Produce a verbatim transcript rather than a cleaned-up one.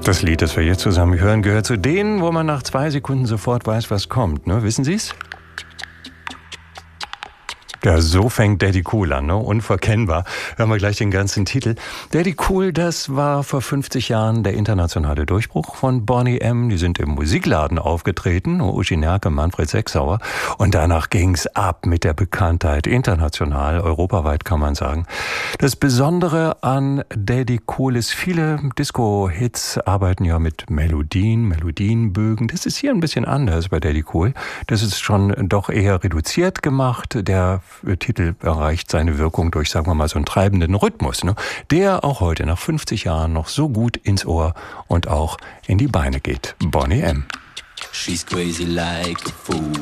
Das Lied, das wir jetzt zusammen hören, gehört zu denen, wo man nach zwei Sekunden sofort weiß, was kommt. Ne? Wissen Sie es? Ja, so fängt Daddy Cool an, ne? Unverkennbar. Hören wir gleich den ganzen Titel. Daddy Cool, das war vor fünfzig Jahren der internationale Durchbruch von Boney M. Die sind im Musikladen aufgetreten, Uschi Nerke, Manfred Sechsauer. Und danach ging's ab mit der Bekanntheit, international, europaweit kann man sagen. Das Besondere an Daddy Cool ist, viele Disco-Hits arbeiten ja mit Melodien, Melodienbögen. Das ist hier ein bisschen anders bei Daddy Cool. Das ist schon doch eher reduziert gemacht. Der Titel erreicht seine Wirkung durch, sagen wir mal, so einen treibenden Rhythmus, ne? Der auch heute nach fünfzig Jahren noch so gut ins Ohr und auch in die Beine geht. Boney M. She's crazy like a fool.